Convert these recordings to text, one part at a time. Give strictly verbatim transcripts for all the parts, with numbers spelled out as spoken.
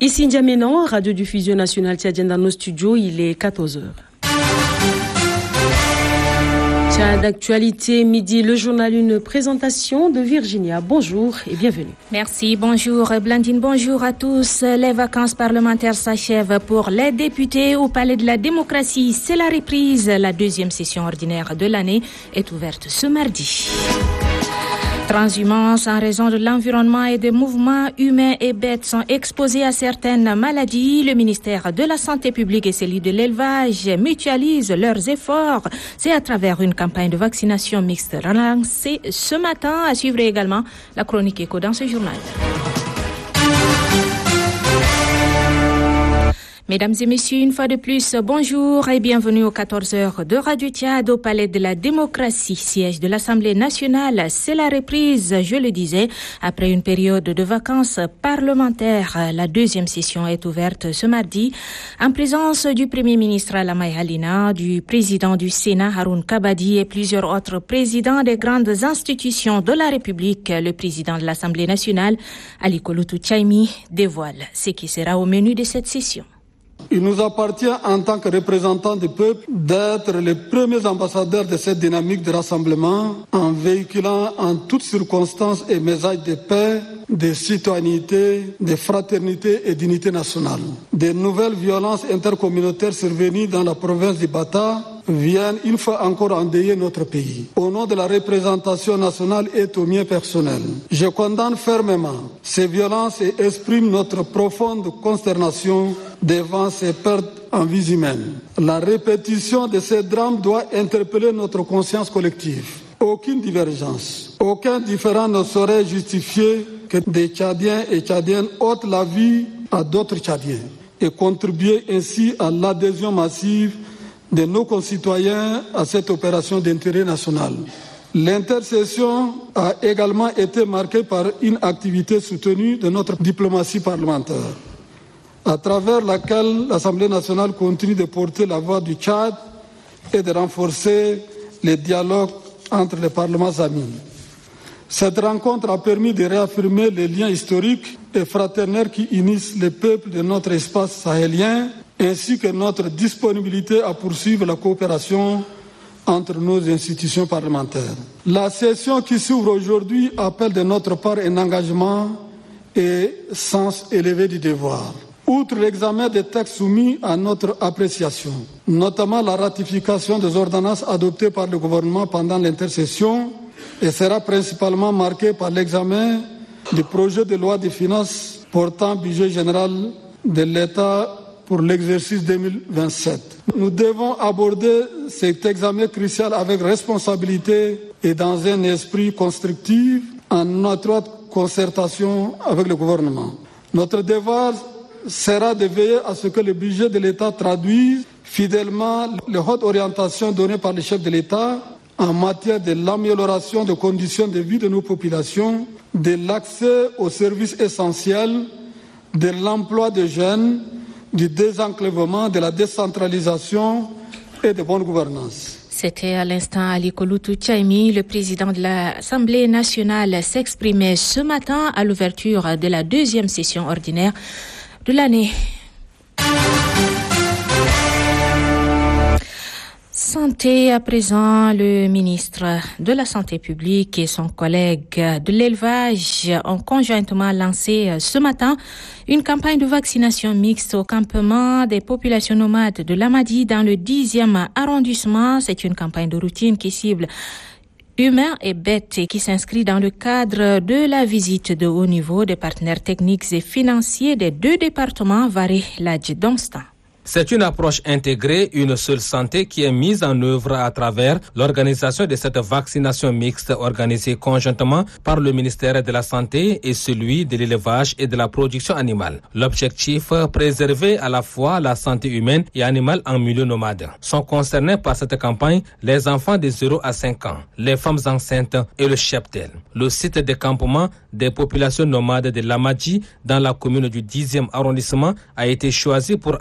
Ici N'Djamena, Radio Diffusion Nationale Tchadienne dans nos studios, il est quatorze heures. Tchad d'actualité, midi, le journal, une présentation de Virginia. Bonjour et bienvenue. Merci, bonjour Blandine, bonjour à tous. Les vacances parlementaires s'achèvent pour les députés au Palais de la Démocratie. C'est la reprise. La deuxième session ordinaire de l'année est ouverte ce mardi. Transhumance en raison de l'environnement et des mouvements humains et bêtes sont exposés à certaines maladies. Le ministère de la Santé publique et celui de l'élevage mutualisent leurs efforts. C'est à travers une campagne de vaccination mixte relancée ce matin. À suivre également la chronique éco dans ce journal. Mesdames et messieurs, une fois de plus, bonjour et bienvenue aux quatorze heures de Radio Tchad au Palais de la Démocratie, siège de l'Assemblée nationale. C'est la reprise, je le disais, après une période de vacances parlementaires. La deuxième session est ouverte ce mardi en présence du Premier ministre Alamay Halina, du président du Sénat Haroun Kabadi et plusieurs autres présidents des grandes institutions de la République. Le président de l'Assemblée nationale, Ali Kouloutou Tchaimi, dévoile ce qui sera au menu de cette session. Il nous appartient en tant que représentants du peuple d'être les premiers ambassadeurs de cette dynamique de rassemblement en véhiculant en toutes circonstances et messages de paix, de citoyenneté, de fraternité et d'unité nationale. De nouvelles violences intercommunautaires survenues dans la province du Bata viennent une fois encore endeuiller notre pays. Au nom de la représentation nationale et au mien personnel, je condamne fermement ces violences et exprime notre profonde consternation devant ces pertes en vies humaines. La répétition de ces drames doit interpeller notre conscience collective. Aucune divergence, aucun différend ne saurait justifier que des Tchadiens et Tchadiennes ôtent la vie à d'autres Tchadiens et contribuer ainsi à l'adhésion massive de nos concitoyens à cette opération d'intérêt national. L'intercession a également été marquée par une activité soutenue de notre diplomatie parlementaire, à travers laquelle l'Assemblée nationale continue de porter la voix du Tchad et de renforcer les dialogues entre les parlements amis. Cette rencontre a permis de réaffirmer les liens historiques et fraternels qui unissent les peuples de notre espace sahélien, ainsi que notre disponibilité à poursuivre la coopération entre nos institutions parlementaires. La session qui s'ouvre aujourd'hui appelle de notre part un engagement et sens élevé du devoir. Outre l'examen des textes soumis à notre appréciation, notamment la ratification des ordonnances adoptées par le gouvernement pendant l'intercession, et sera principalement marquée par l'examen du projet de loi de finances portant budget général de l'État pour l'exercice deux mille vingt-sept. Nous devons aborder cet examen crucial avec responsabilité et dans un esprit constructif, en étroite concertation avec le gouvernement. Notre devoir sera de veiller à ce que le budget de l'État traduise fidèlement les hautes orientations données par le chef de l'État en matière de l'amélioration des conditions de vie de nos populations, de l'accès aux services essentiels, de l'emploi des jeunes, du désenclavement, de la décentralisation et de bonne gouvernance. C'était à l'instant Ali Kouloutou Tchaimi, le président de l'Assemblée nationale, s'exprimait ce matin à l'ouverture de la deuxième session ordinaire de l'année. Santé à présent, le ministre de la Santé publique et son collègue de l'élevage ont conjointement lancé ce matin une campagne de vaccination mixte au campement des populations nomades de l'Amadi dans le dixième arrondissement. C'est une campagne de routine qui cible humains et bêtes et qui s'inscrit dans le cadre de la visite de haut niveau des partenaires techniques et financiers des deux départements Varé, Ladj, Donstan. C'est une approche intégrée, une seule santé qui est mise en œuvre à travers l'organisation de cette vaccination mixte organisée conjointement par le ministère de la Santé et celui de l'élevage et de la production animale. L'objectif, préserver à la fois la santé humaine et animale en milieu nomade. Sont concernés par cette campagne les enfants de zéro à cinq ans, les femmes enceintes et le cheptel. Le site de campement des populations nomades de l'Amadji dans la commune du dixième arrondissement a été choisi pour abriter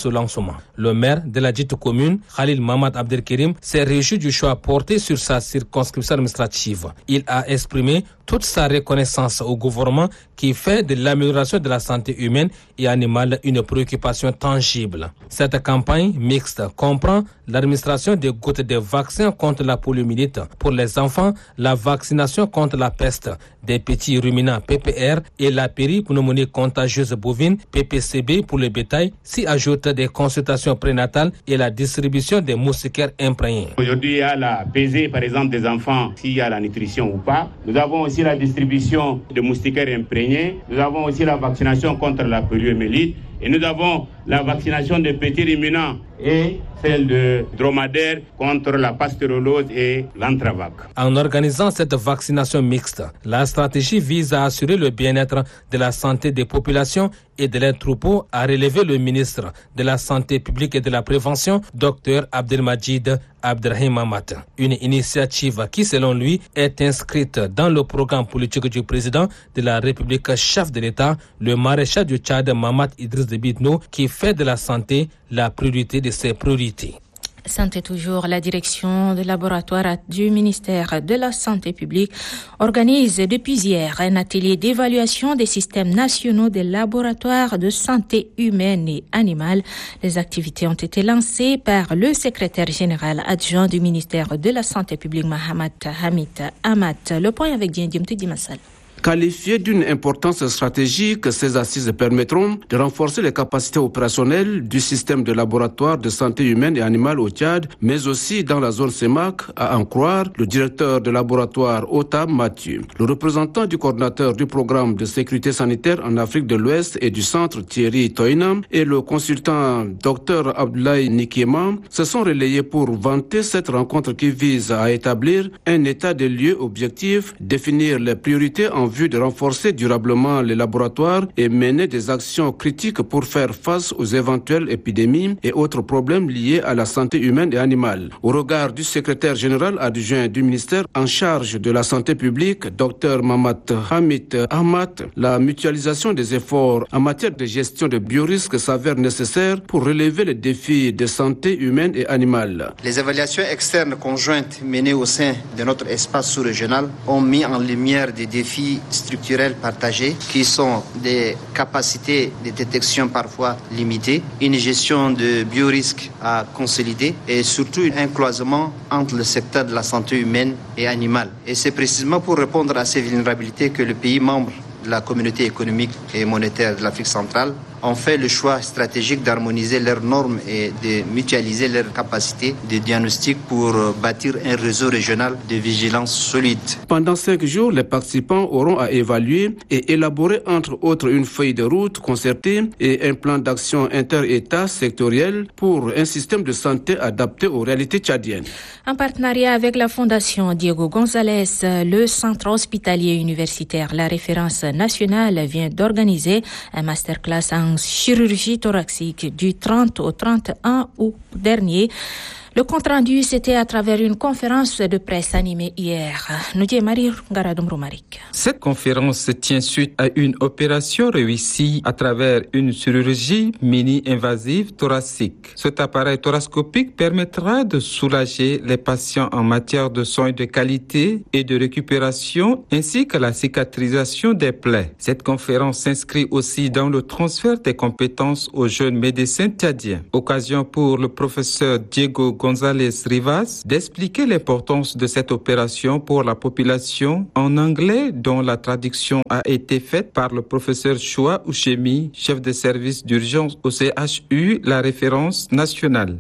ce lancement. Le maire de la dite commune, Khalil Mamad Abdelkerim, s'est réjoui du choix porté sur sa circonscription administrative. Il a exprimé toute sa reconnaissance au gouvernement qui fait de l'amélioration de la santé humaine et animale une préoccupation tangible. Cette campagne mixte comprend l'administration des gouttes de vaccins contre la poliomyélite pour les enfants, la vaccination contre la peste des petits ruminants P P R et la péripneumonie contagieuse bovine P P C B pour le bétail, s'y ajoutent des consultations prénatales et la distribution des moustiquaires imprégnés. Aujourd'hui, il y a la pesée, par exemple, des enfants, s'il y a la nutrition ou pas. Nous avons aussi la distribution de moustiquaires imprégnés. Nous avons aussi la vaccination contre la poliomyélite. Et nous avons la vaccination des petits ruminants et celle de dromadaires contre la pasteurolose et l'antravac. En organisant cette vaccination mixte, la stratégie vise à assurer le bien-être de la santé des populations et de leurs troupeaux, a relevé le ministre de la Santé publique et de la Prévention, Dr Abdelmajid Abderrahim Mamad. Une initiative qui, selon lui, est inscrite dans le programme politique du président de la République, chef de l'État, le maréchal du Tchad, Mamad Idriss Déby Itno, qui fait de la santé la priorité de ses priorités. Santé toujours, la direction des laboratoires du ministère de la Santé publique organise depuis hier un atelier d'évaluation des systèmes nationaux des laboratoires de santé humaine et animale. Les activités ont été lancées par le secrétaire général adjoint du ministère de la Santé publique, Mohamed Hamid Amat. Le point avec Djendim Dimassal. Qualifiées d'une importance stratégique, ces assises permettront de renforcer les capacités opérationnelles du système de laboratoire de santé humaine et animale au Tchad, mais aussi dans la zone C E M A C, à en croire le directeur de laboratoire O T A M, Mathieu. Le représentant du coordinateur du programme de sécurité sanitaire en Afrique de l'Ouest et du centre, Thierry Toinam, et le consultant Dr Abdoulaye Nikiema se sont relayés pour vanter cette rencontre qui vise à établir un état des lieux objectif, définir les priorités en vue de renforcer durablement les laboratoires et mener des actions critiques pour faire face aux éventuelles épidémies et autres problèmes liés à la santé humaine et animale. Au regard du secrétaire général adjoint du ministère en charge de la santé publique, Dr Mohamed Hamid Ahmad, la mutualisation des efforts en matière de gestion de biorisques s'avère nécessaire pour relever les défis de santé humaine et animale. Les évaluations externes conjointes menées au sein de notre espace sous-régional ont mis en lumière des défis structurels partagés qui sont des capacités de détection parfois limitées, une gestion de biorisques à consolider et surtout un cloisonnement entre le secteur de la santé humaine et animale. Et c'est précisément pour répondre à ces vulnérabilités que le pays membre de la communauté économique et monétaire de l'Afrique centrale ont fait le choix stratégique d'harmoniser leurs normes et de mutualiser leurs capacités de diagnostic pour bâtir un réseau régional de vigilance solide. Pendant cinq jours, les participants auront à évaluer et élaborer entre autres une feuille de route concertée et un plan d'action inter-État sectoriel pour un système de santé adapté aux réalités tchadiennes. En partenariat avec la Fondation Diego González, le centre hospitalier universitaire La Référence nationale vient d'organiser un masterclass en chirurgie thoracique du trente au trente et un août dernier. Le compte-rendu, c'était à travers une conférence de presse animée hier. Nous dit Marie Ngaradom-Romaric. Cette conférence se tient suite à une opération réussie à travers une chirurgie mini-invasive thoracique. Cet appareil thoracoscopique permettra de soulager les patients en matière de soins de qualité et de récupération, ainsi que la cicatrisation des plaies. Cette conférence s'inscrit aussi dans le transfert des compétences aux jeunes médecins tchadiens. Occasion pour le professeur Diego González Rivas d'expliquer l'importance de cette opération pour la population en anglais, dont la traduction a été faite par le professeur Choua Ouchemi, chef de service d'urgence au C H U, La Référence nationale.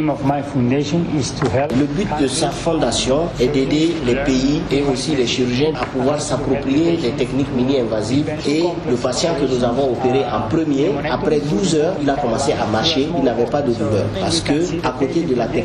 Le but de sa fondation est d'aider les pays et aussi les chirurgiens à pouvoir s'approprier les techniques mini-invasives, et le patient que nous avons opéré en premier, après douze heures, il a commencé à marcher, il n'avait pas de douleur parce que à côté de la technique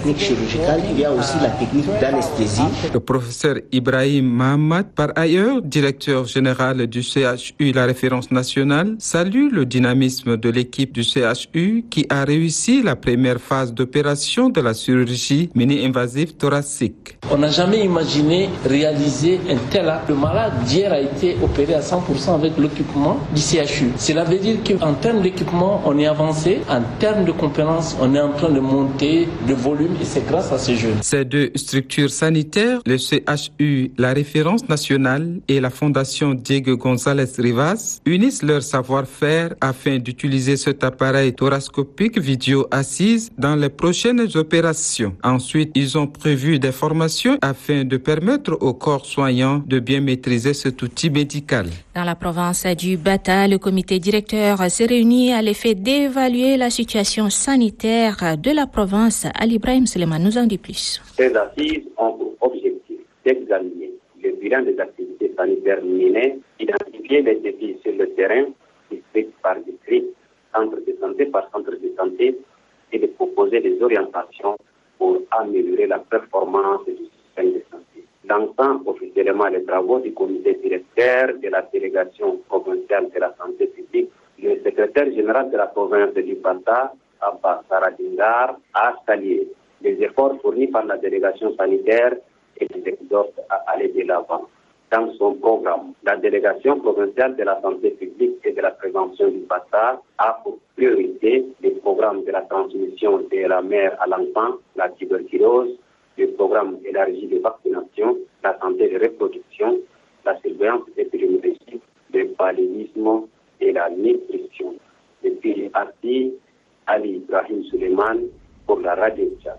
technique chirurgicale, il y a aussi la technique d'anesthésie. Le professeur Ibrahim Mahamad, par ailleurs directeur général du C H U, la référence nationale, salue le dynamisme de l'équipe du C H U qui a réussi la première phase d'opération de la chirurgie mini-invasive thoracique. On n'a jamais imaginé réaliser un tel acte. Le malade d'hier a été opéré à cent pour cent avec l'équipement du C H U. Cela veut dire qu'en termes d'équipement, on est avancé. En termes de compétences, on est en train de monter de volume et c'est grâce à ces jeunes. Ces deux structures sanitaires, le C H U, la référence nationale et la Fondation Diego González Rivas, unissent leur savoir-faire afin d'utiliser cet appareil thoracoscopique vidéo assise dans les prochaines opérations. Ensuite, ils ont prévu des formations afin de permettre aux corps soignants de bien maîtriser cet outil médical. Dans la province du Bata, le comité directeur s'est réuni à l'effet d'évaluer la situation sanitaire de la province. Ali Ibrahim Suleiman nous en dit plus. Ces assises ont pour objectif d'examiner le bilan des activités sanitaires menées, identifier les défis sur le terrain, district par district, centre de santé par centre de santé, et de proposer des orientations pour améliorer la performance du système de santé. Lançant officiellement les travaux du comité directeur de la délégation provinciale de la santé publique, le secrétaire général de la province du Bata, Abba Saradingar, a salué les efforts fournis par la délégation sanitaire et les exhorte à aller de l'avant. Dans son programme, la délégation provinciale de la santé publique et de la prévention du Bata a pour priorité les programmes de la transmission de la mère à l'enfant, la tuberculose, le programme élargi de vaccination, la santé de reproduction, la surveillance épidémiologique, le paludisme et la nutrition. Depuis Arti, Ali Ibrahim Suleiman pour la radio Tchad.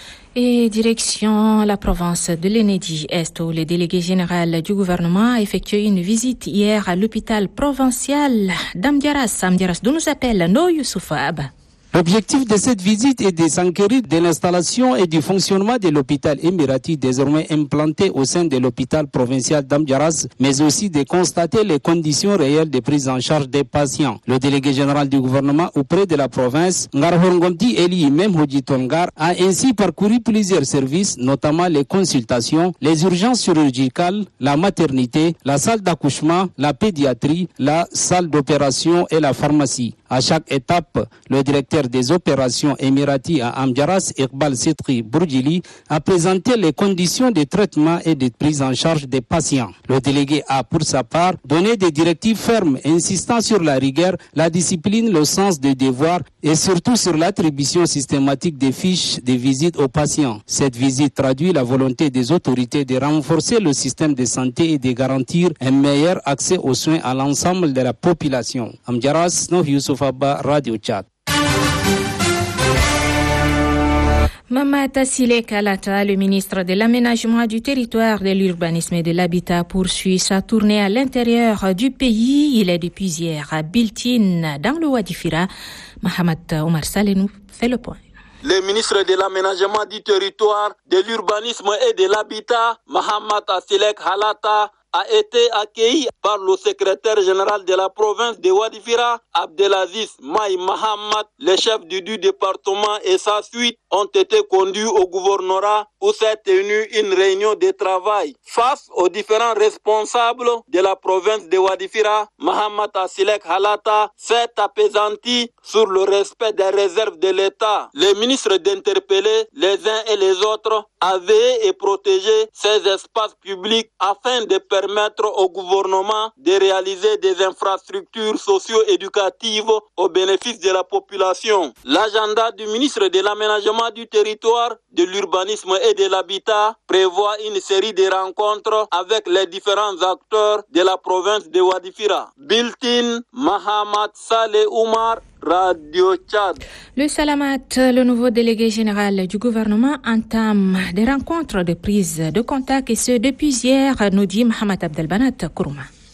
Et direction la province de l'Enedi-Est où le délégué général du gouvernement a effectué une visite hier à l'hôpital provincial d'Amdiaras. Amdiaras, d'où nous appelle No Youssoufa Abba. L'objectif de cette visite est de s'enquérir de l'installation et du fonctionnement de l'hôpital émirati désormais implanté au sein de l'hôpital provincial d'Amdiaras, mais aussi de constater les conditions réelles de prise en charge des patients. Le délégué général du gouvernement auprès de la province, Ngarhorngomti Eli Memhoji Tongar, a ainsi parcouru plusieurs services, notamment les consultations, les urgences chirurgicales, la maternité, la salle d'accouchement, la pédiatrie, la salle d'opération et la pharmacie. À chaque étape, le directeur des opérations émirati à Amdiaras, Iqbal Sitri Bourjili, a présenté les conditions de traitement et de prise en charge des patients. Le délégué a, pour sa part, donné des directives fermes insistant sur la rigueur, la discipline, le sens des devoirs et surtout sur l'attribution systématique des fiches de visite aux patients. Cette visite traduit la volonté des autorités de renforcer le système de santé et de garantir un meilleur accès aux soins à l'ensemble de la population. Amdiaras, no Youssouf Abba, Radio Tchad. Mamata Silek Alata, le ministre de l'Aménagement du territoire, de l'urbanisme et de l'habitat, poursuit sa tournée à l'intérieur du pays. Il est depuis hier à Biltine, dans le Wadifira. Mahamat Omar Saleh nous fait le point. Le ministre de l'Aménagement du territoire, de l'urbanisme et de l'habitat, Mahamata Silek Halata, a été accueilli par le secrétaire général de la province de Wadifira, Abdelaziz Maï Mahamad. Les chefs du, du département et sa suite ont été conduits au gouvernorat où s'est tenue une réunion de travail. Face aux différents responsables de la province de Wadifira, Mahamad Asilek Halata s'est apaisanti sur le respect des réserves de l'État. Les ministres d'interpeller les uns et les autres à veiller et protéger ces espaces publics afin de permettre au gouvernement de réaliser des infrastructures socio-éducatives au bénéfice de la population. L'agenda du ministre de l'Aménagement du territoire, de l'urbanisme et de l'habitat prévoit une série de rencontres avec les différents acteurs de la province de Wadifira. Biltine, Mahamad Saleh Oumar, Radio Tchad. Le Salamat, le nouveau délégué général du gouvernement, entame des rencontres de prise de contact et ce depuis hier, nous dit Mohamed Abdelbanat Kourouma.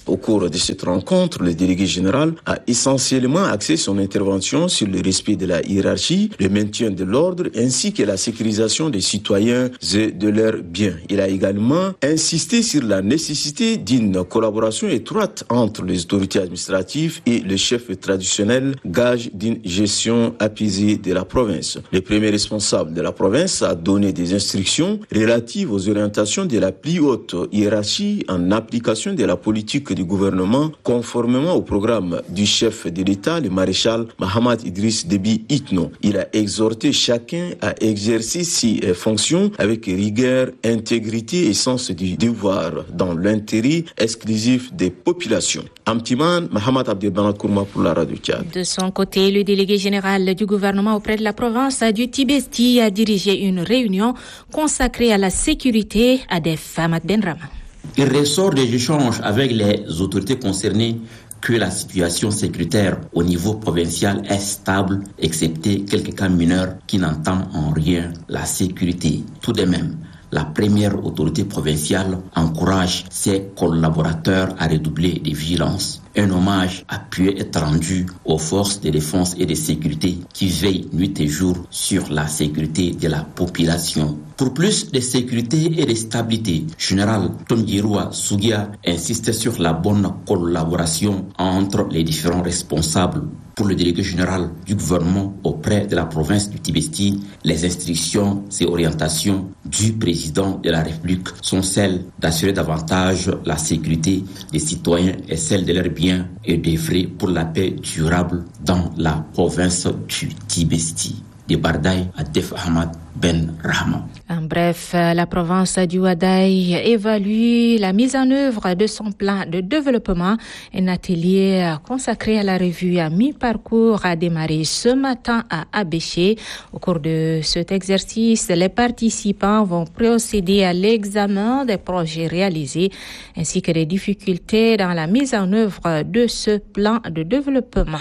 Au cours de cette rencontre, le délégué général a essentiellement axé son intervention sur le respect de la hiérarchie, le maintien de l'ordre ainsi que la sécurisation des citoyens et de leurs biens. Il a également insisté sur la nécessité d'une collaboration étroite entre les autorités administratives et le chef traditionnel, gage d'une gestion apaisée de la province. Le premier responsable de la province a donné des instructions relatives aux orientations de la plus haute hiérarchie en application de la politique du gouvernement conformément au programme du chef de l'État, le maréchal Mahamat Idriss Déby Itno. Il a exhorté chacun à exercer ses fonctions avec rigueur, intégrité et sens du devoir dans l'intérêt exclusif des populations. Amtiman, Mahamat Abdelbana Kourma pour la Radio Tchad. De son côté, le délégué général du gouvernement auprès de la province du Tibesti a dirigé une réunion consacrée à la sécurité à Def Ahmad Benrama. Il ressort des échanges avec les autorités concernées que la situation sécuritaire au niveau provincial est stable, excepté quelques cas mineurs qui n'entament en rien la sécurité. Tout de même, la première autorité provinciale encourage ses collaborateurs à redoubler de vigilance. Un hommage appuyé est rendu aux forces de défense et de sécurité qui veillent nuit et jour sur la sécurité de la population. Pour plus de sécurité et de stabilité, Général Tongiroua Sougia insiste sur la bonne collaboration entre les différents responsables. Pour le délégué général du gouvernement auprès de la province du Tibesti, les instructions et orientations du président de la République sont celles d'assurer davantage la sécurité des citoyens et celle de leurs biens et d'œuvrer pour la paix durable dans la province du Tibesti. De Bardaï à Def Ahmad Ben Rahma. En bref, la province du Wadaï évalue la mise en œuvre de son plan de développement. Un atelier consacré à la revue à mi-parcours a démarré ce matin à Abéché. Au cours de cet exercice, les participants vont procéder à l'examen des projets réalisés ainsi que des difficultés dans la mise en œuvre de ce plan de développement.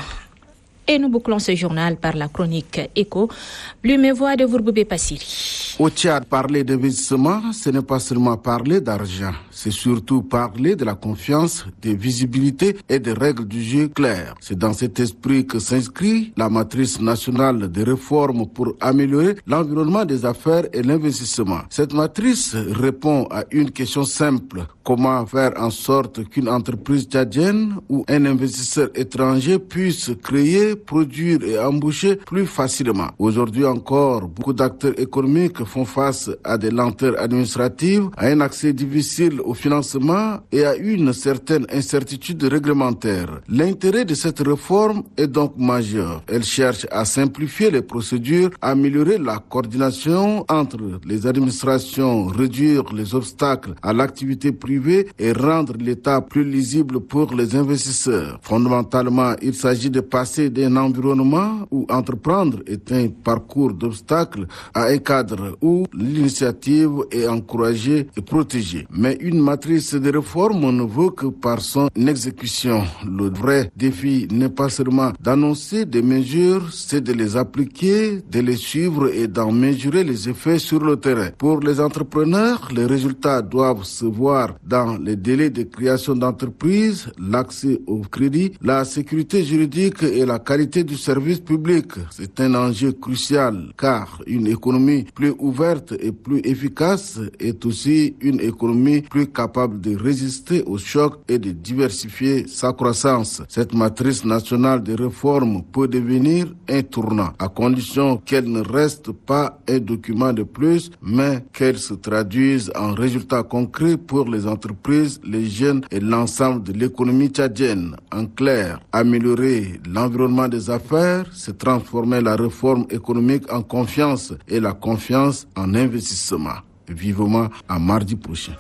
Et nous bouclons ce journal par la chronique Écho. Plume et voix de Vourboubé Passiri. Au Tchad, parler d'investissement, ce n'est pas seulement parler d'argent. C'est surtout parler de la confiance, de visibilité et des règles du jeu claires. C'est dans cet esprit que s'inscrit la matrice nationale de réformes pour améliorer l'environnement des affaires et l'investissement. Cette matrice répond à une question simple. Comment faire en sorte qu'une entreprise tchadienne ou un investisseur étranger puisse créer, produire et embaucher plus facilement. Aujourd'hui encore, beaucoup d'acteurs économiques font face à des lenteurs administratives, à un accès difficile au financement et à une certaine incertitude réglementaire. L'intérêt de cette réforme est donc majeur. Elle cherche à simplifier les procédures, améliorer la coordination entre les administrations, réduire les obstacles à l'activité privée et rendre l'État plus lisible pour les investisseurs. Fondamentalement, il s'agit de passer d'un environnement où entreprendre est un parcours d'obstacles à un cadre où l'initiative est encouragée et protégée. Mais une matrice de réforme ne vaut que par son exécution. Le vrai défi n'est pas seulement d'annoncer des mesures, c'est de les appliquer, de les suivre et d'en mesurer les effets sur le terrain. Pour les entrepreneurs, les résultats doivent se voir dans les délais de création d'entreprise, l'accès au crédit, la sécurité juridique et la qualité du service public. C'est un enjeu crucial car une économie plus ouverte et plus efficace est aussi une économie plus capable de résister aux chocs et de diversifier sa croissance. Cette matrice nationale de réforme peut devenir un tournant à condition qu'elle ne reste pas un document de plus mais qu'elle se traduise en résultats concrets pour les entreprises, les jeunes et l'ensemble de l'économie tchadienne. En clair, améliorer l'environnement des affaires, c'est transformer la réforme économique en confiance et la confiance en investissement. Vivement à mardi prochain.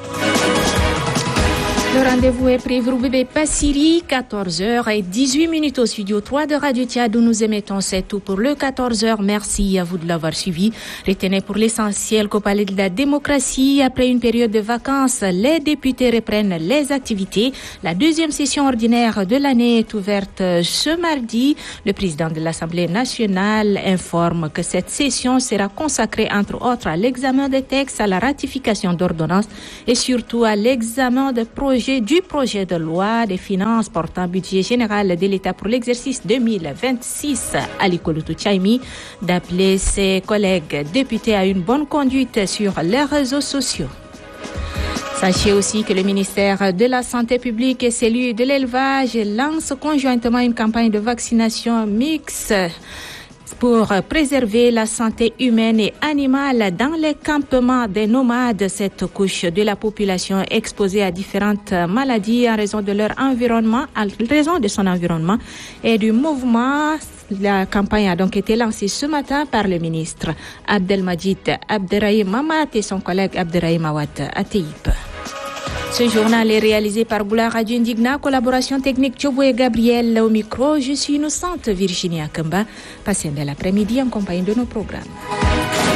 Le rendez-vous est pris Vourboubé Passiri, quatorze heures dix-huit minutes au studio trois de Radio Tchad où nous émettons. C'est tout pour le quatorze heures. Merci à vous de l'avoir suivi. Retenez pour l'essentiel qu'au Palais de la Démocratie, après une période de vacances, les députés reprennent les activités. La deuxième session ordinaire de l'année est ouverte ce mardi. Le président de l'Assemblée nationale informe que cette session sera consacrée entre autres à l'examen des textes, à la ratification d'ordonnances et surtout à l'examen de projets projet du projet de loi des finances portant budget général de l'État pour l'exercice deux mille vingt-six. Ali Kolotou Tchaimi d'appeler ses collègues députés à une bonne conduite sur les réseaux sociaux. Sachez aussi que le ministère de la Santé publique et celui de l'élevage lancent conjointement une campagne de vaccination mixte pour préserver la santé humaine et animale dans les campements des nomades. Cette couche de la population exposée à différentes maladies en raison de leur environnement, en raison de son environnement et du mouvement. La campagne a donc été lancée ce matin par le ministre Abdelmajid Abderrahim Mamat et son collègue Abderrahim Awad Ateip. Ce journal est réalisé par Boula Radio Indigna, collaboration technique Chobo et Gabriel au micro. Je suis Innocente Virginia Kemba. Passez un bel après-midi en compagnie de nos programmes.